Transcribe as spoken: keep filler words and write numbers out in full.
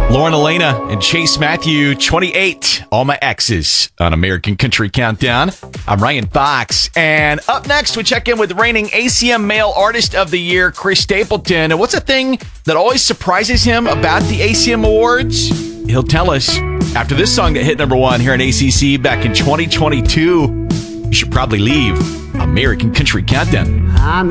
Lauren Elena and Chase Matthew, twenty-eight, All My Exes on American Country Countdown. I'm Ryan Fox. And up next, we check in with reigning A C M Male Artist of the Year, Chris Stapleton. And what's a thing that always surprises him about the A C M Awards? He'll tell us after this song that hit number one here in A C C back in twenty twenty-two. You should probably leave American Country Countdown.